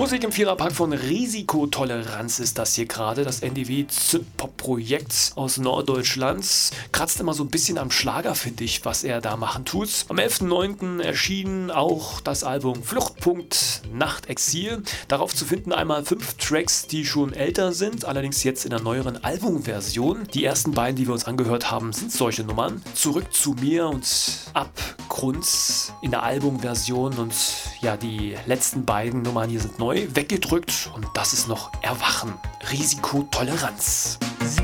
Musik im Viererpack von Risikotoleranz ist das hier gerade. Das NDW Synthpop-Projekt aus Norddeutschland. Kratzt immer so ein bisschen am Schlager, finde ich, was er da machen tut. Am 11.09. erschien auch das Album Fluchtpunkt Nachtexil. Darauf zu finden einmal 5 Tracks, die schon älter sind, allerdings jetzt in der neueren Albumversion. Die ersten beiden, die wir uns angehört haben, sind solche Nummern. Zurück zu mir und Abgrund in der Albumversion und ja, die letzten beiden Nummern hier sind neu, weggedrückt und das ist noch Erwachen. Risikotoleranz.